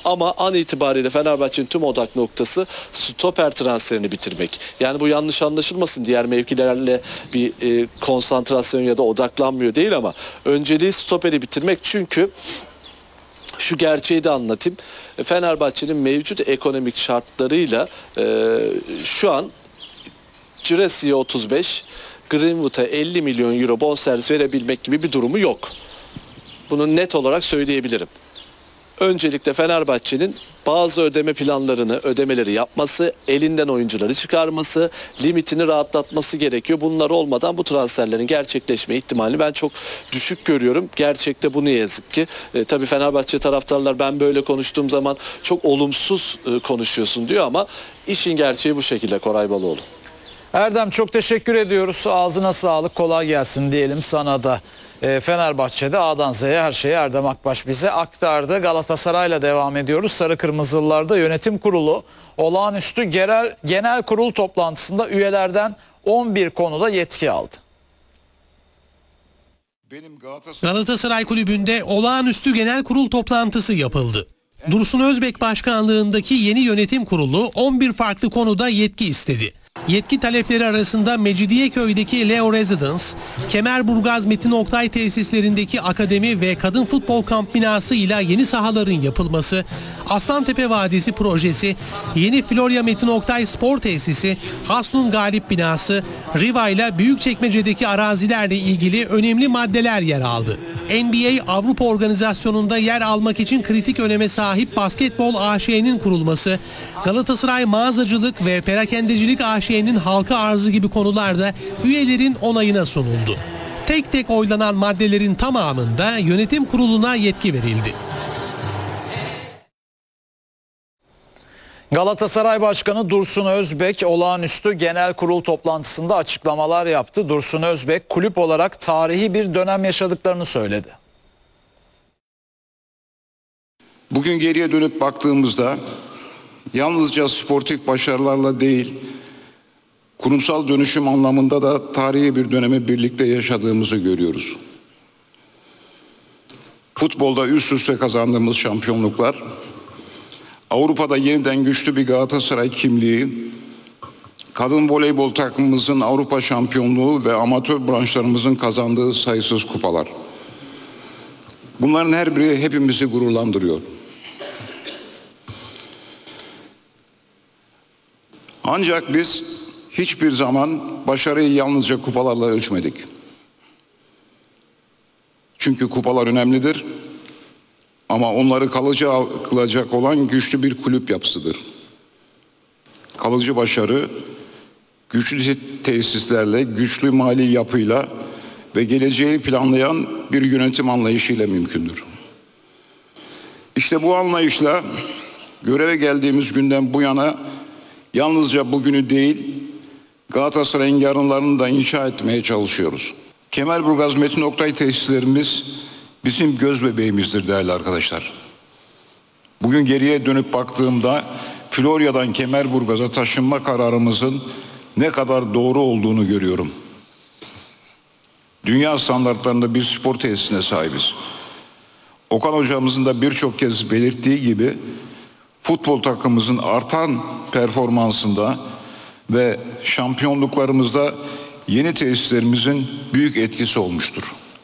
Ama an itibariyle Fenerbahçe'nin tüm odak noktası stoper transferini bitirmek. Yani bu yanlış anlaşılmasın, diğer mevkilerle bir konsantrasyon ya da odaklanmıyor değil ama önceliği stoperi bitirmek. Çünkü şu gerçeği de anlatayım. Fenerbahçe'nin mevcut ekonomik şartlarıyla şu an Giressi'ye 35, Greenwood'a 50 milyon euro bonservis verebilmek gibi bir durumu yok. Bunu net olarak söyleyebilirim. Öncelikle Fenerbahçe'nin bazı ödeme planlarını, ödemeleri yapması, elinden oyuncuları çıkarması, limitini rahatlatması gerekiyor. Bunlar olmadan bu transferlerin gerçekleşme ihtimalini ben çok düşük görüyorum. Gerçekte bu ne yazık ki. Tabii Fenerbahçe taraftarlar ben böyle konuştuğum zaman çok olumsuz konuşuyorsun diyor ama işin gerçeği bu şekilde Koray Baloğlu. Erdem çok teşekkür ediyoruz. Ağzına sağlık, kolay gelsin diyelim sana da. Fenerbahçe'de A'dan Z'ye her şeyi Erdem Akbaş bize aktardı. Galatasaray'la devam ediyoruz. Sarı Kırmızılılarda yönetim kurulu olağanüstü genel kurul toplantısında üyelerden 11 konuda yetki aldı. Galatasaray Kulübü'nde olağanüstü genel kurul toplantısı yapıldı. Dursun Özbek başkanlığındaki yeni yönetim kurulu 11 farklı konuda yetki istedi. Yetki talepleri arasında Mecidiyeköy'deki Leo Residence, Kemerburgaz Metin Oktay tesislerindeki akademi ve kadın futbol kamp binası ile yeni sahaların yapılması, Aslantepe Vadisi projesi, yeni Florya Metin Oktay spor tesisi, Hasnun Galip binası, Riva ile Büyükçekmece'deki arazilerle ilgili önemli maddeler yer aldı. NBA Avrupa Organizasyonu'nda yer almak için kritik öneme sahip Basketbol AŞ'nin kurulması, Galatasaray Mağazacılık ve Perakendecilik AŞ'nin halka arzı gibi konularda üyelerin onayına sunuldu. Tek tek oylanan maddelerin tamamında yönetim kuruluna yetki verildi. Galatasaray Başkanı Dursun Özbek olağanüstü genel kurul toplantısında açıklamalar yaptı. Dursun Özbek kulüp olarak tarihi bir dönem yaşadıklarını söyledi. Bugün geriye dönüp baktığımızda yalnızca sportif başarılarla değil, kurumsal dönüşüm anlamında da tarihi bir dönemi birlikte yaşadığımızı görüyoruz. Futbolda üst üste kazandığımız şampiyonluklar, Avrupa'da yeniden güçlü bir Galatasaray kimliği, kadın voleybol takımımızın Avrupa şampiyonluğu ve amatör branşlarımızın kazandığı sayısız kupalar. Bunların her biri hepimizi gururlandırıyor. Ancak biz hiçbir zaman başarıyı yalnızca kupalarla ölçmedik. Çünkü kupalar önemlidir. Ama onları kalıcı kılacak olan güçlü bir kulüp yapısıdır. Kalıcı başarı, güçlü tesislerle, güçlü mali yapıyla ve geleceği planlayan bir yönetim anlayışıyla mümkündür. İşte bu anlayışla göreve geldiğimiz günden bu yana yalnızca bugünü değil, Galatasaray'ın yarınlarını da inşa etmeye çalışıyoruz. Kemerburgaz Metin Oktay tesislerimiz bizim göz bebeğimizdir değerli arkadaşlar. Bugün geriye dönüp baktığımda Florya'dan Kemerburgaz'a taşınma kararımızın ne kadar doğru olduğunu görüyorum. Dünya standartlarında bir spor tesisine sahibiz. Okan hocamızın da birçok kez belirttiği gibi futbol takımımızın artan performansında ve şampiyonluklarımızda yeni tesislerimizin büyük etkisi olmuştur.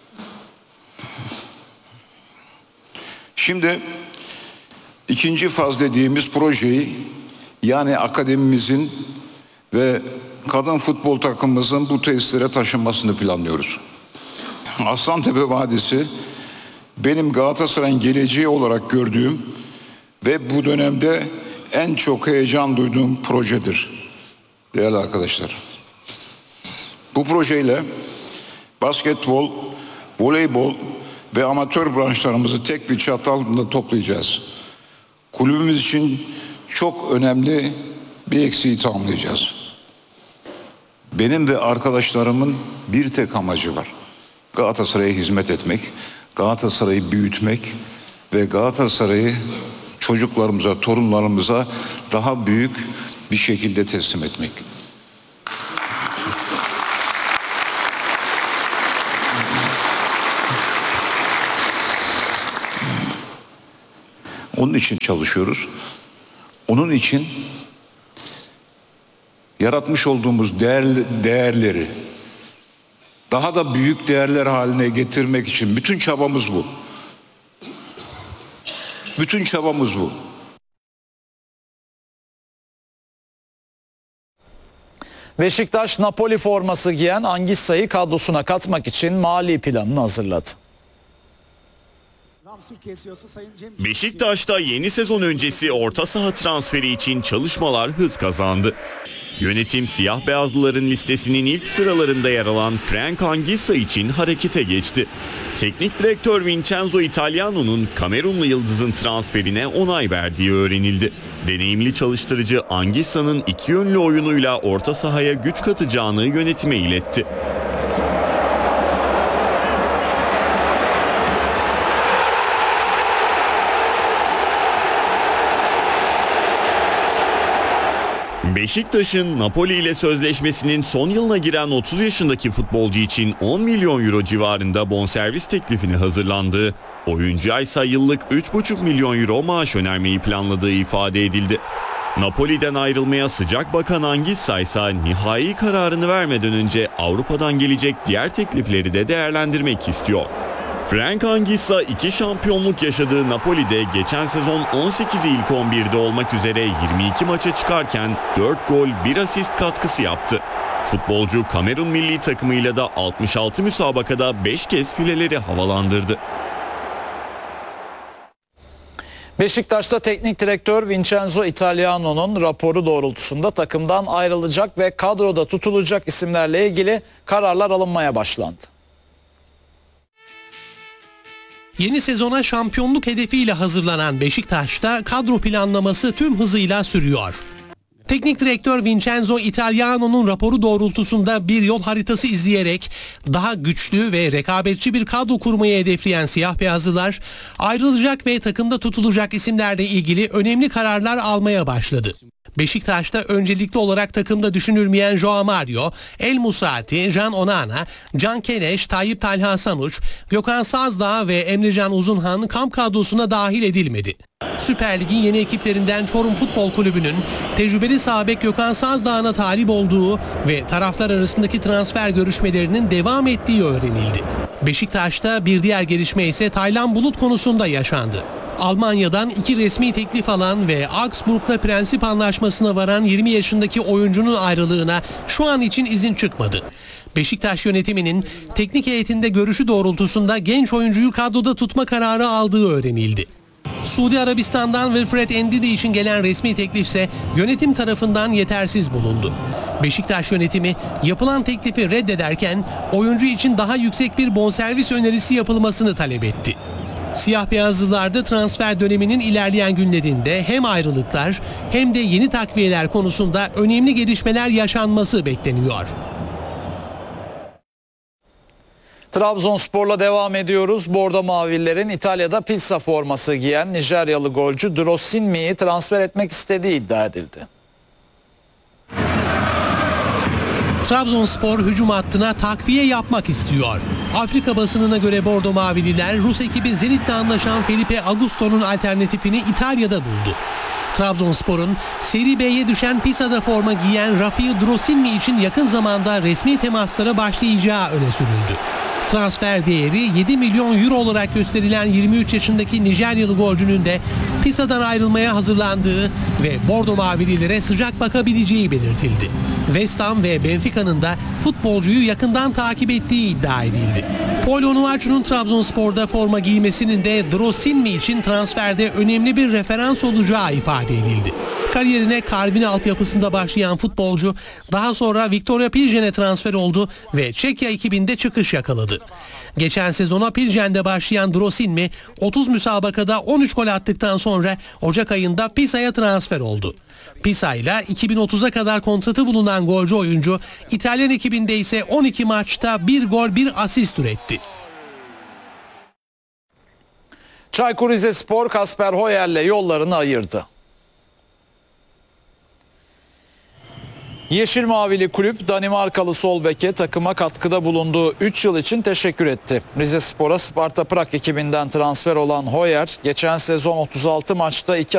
Şimdi ikinci faz dediğimiz projeyi, yani akademimizin ve kadın futbol takımımızın bu tesislere taşınmasını planlıyoruz. Aslantepe Vadisi benim Galatasaray'ın geleceği olarak gördüğüm ve bu dönemde en çok heyecan duyduğum projedir değerli arkadaşlar. Bu projeyle basketbol, voleybol ve amatör branşlarımızı tek bir çatı altında toplayacağız. Kulübümüz için çok önemli bir eksiği tamamlayacağız. Benim ve arkadaşlarımın bir tek amacı var. Galatasaray'a hizmet etmek, Galatasaray'ı büyütmek ve Galatasaray'ı çocuklarımıza, torunlarımıza daha büyük bir şekilde teslim etmek. Onun için çalışıyoruz. Onun için yaratmış olduğumuz değerleri daha da büyük değerler haline getirmek için bütün çabamız bu. Bütün çabamız bu. Beşiktaş Napoli forması giyen Angissa'yı kadrosuna katmak için mali planını hazırladı. Beşiktaş'ta yeni sezon öncesi orta saha transferi için çalışmalar hız kazandı. Yönetim siyah beyazlıların listesinin ilk sıralarında yer alan Frank Anguissa için harekete geçti. Teknik direktör Vincenzo Italiano'nun Kamerunlu yıldızın transferine onay verdiği öğrenildi. Deneyimli çalıştırıcı Anguissa'nın iki yönlü oyunuyla orta sahaya güç katacağını yönetime iletti. Beşiktaş'ın Napoli ile sözleşmesinin son yılına giren 30 yaşındaki futbolcu için 10 milyon euro civarında bonservis teklifini hazırlandığı, oyuncuya ise yıllık 3,5 milyon euro maaş önermeyi planladığı ifade edildi. Napoli'den ayrılmaya sıcak bakan Anguissa ise nihai kararını vermeden önce Avrupa'dan gelecek diğer teklifleri de değerlendirmek istiyor. Frank Anguissa 2 şampiyonluk yaşadığı Napoli'de geçen sezon 18'i ilk 11'de olmak üzere 22 maça çıkarken 4 gol 1 asist katkısı yaptı. Futbolcu Kamerun milli takımıyla da 66 müsabakada 5 kez fileleri havalandırdı. Beşiktaş'ta teknik direktör Vincenzo Italiano'nun raporu doğrultusunda takımdan ayrılacak ve kadroda tutulacak isimlerle ilgili kararlar alınmaya başlandı. Yeni sezona şampiyonluk hedefiyle hazırlanan Beşiktaş'ta kadro planlaması tüm hızıyla sürüyor. Teknik direktör Vincenzo Italiano'nun raporu doğrultusunda bir yol haritası izleyerek daha güçlü ve rekabetçi bir kadro kurmayı hedefleyen siyah beyazlılar ayrılacak ve takımda tutulacak isimlerle ilgili önemli kararlar almaya başladı. Beşiktaş'ta öncelikli olarak takımda düşünülmeyen Joao Mario, El Musrati, Can Onana, Can Keleş, Tayyip Talha Sanuç, Gökhan Sazdağ ve Emrecan Uzunhan kamp kadrosuna dahil edilmedi. Süper Lig'in yeni ekiplerinden Çorum Futbol Kulübü'nün tecrübeli sağ bek Gökhan Sazdağ'ına talip olduğu ve taraflar arasındaki transfer görüşmelerinin devam ettiği öğrenildi. Beşiktaş'ta bir diğer gelişme ise Taylan Bulut konusunda yaşandı. Almanya'dan 2 resmi teklif alan ve Augsburg'da prensip anlaşmasına varan 20 yaşındaki oyuncunun ayrılığına şu an için izin çıkmadı. Beşiktaş yönetiminin teknik heyetinde görüşü doğrultusunda genç oyuncuyu kadroda tutma kararı aldığı öğrenildi. Suudi Arabistan'dan Wilfred Ndidi için gelen resmi teklif ise yönetim tarafından yetersiz bulundu. Beşiktaş yönetimi yapılan teklifi reddederken oyuncu için daha yüksek bir bonservis önerisi yapılmasını talep etti. Siyah beyazlılarda transfer döneminin ilerleyen günlerinde hem ayrılıklar hem de yeni takviyeler konusunda önemli gelişmeler yaşanması bekleniyor. Trabzonspor'la devam ediyoruz. Bordo Mavillerin İtalya'da Pisa forması giyen Nijeryalı golcü Drosinmi'yi transfer etmek istediği iddia edildi. Trabzonspor hücum hattına takviye yapmak istiyor. Afrika basınına göre Bordo Mavililer Rus ekibi Zenit'le anlaşan Felipe Augusto'nun alternatifini İtalya'da buldu. Trabzonspor'un Serie B'ye düşen Pisa'da forma giyen Rafael Drosinmi için yakın zamanda resmi temaslara başlayacağı öne sürüldü. Transfer değeri 7 milyon euro olarak gösterilen 23 yaşındaki Nijeryalı golcünün de Pisa'dan ayrılmaya hazırlandığı ve Bordo Mavililere sıcak bakabileceği belirtildi. West Ham ve Benfica'nın da futbolcuyu yakından takip ettiği iddia edildi. Paul Onuachu'nun Trabzonspor'da forma giymesinin de Drosinmi için transferde önemli bir referans olacağı ifade edildi. Kariyerine Karvin altyapısında başlayan futbolcu daha sonra Viktoria Pilsen'e transfer oldu ve Çekya ekibinde çıkış yakaladı. Geçen sezona Pilsen'de başlayan Drosinmi 30 müsabakada 13 gol attıktan sonra Ocak ayında Pisa'ya transfer oldu. Pisa ile 2030'a kadar kontratı bulunan golcü oyuncu İtalyan ekibinde ise 12 maçta 1 gol 1 asist üretti. Çaykur Rizespor Kasper Hoyer'le yollarını ayırdı. Yeşil Mavili kulüp Danimarkalı sol beke takıma katkıda bulunduğu 3 yıl için teşekkür etti. Rizespor'a Sparta Prag ekibinden transfer olan Hoyer geçen sezon 36 maçta 2